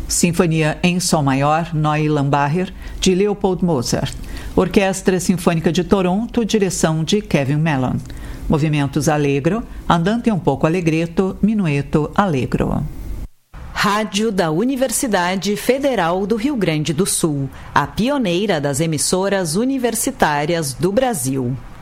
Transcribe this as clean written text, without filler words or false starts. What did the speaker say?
Sinfonia em Sol Maior, Neue Lambacher, de Leopold Mozart. Orquestra Sinfônica de Toronto, direção de Kevin Mellon. Movimentos Allegro, Andante um pouco Allegretto, Minueto Allegro. Rádio da Universidade Federal do Rio Grande do Sul, a pioneira das emissoras universitárias do Brasil.